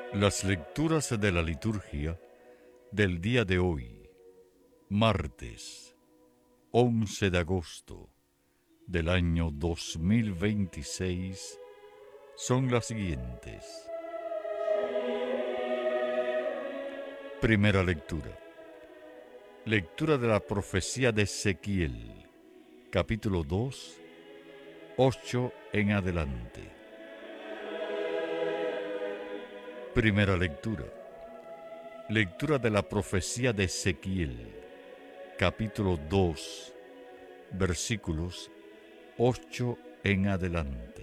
Las lecturas de la liturgia del día de hoy, martes 11 de agosto del año 2026, son las siguientes. Primera lectura. Lectura de la profecía de Ezequiel, capítulo 2, 8 en adelante. Primera lectura. Lectura de la profecía de Ezequiel, capítulo 2, versículos 8 en adelante.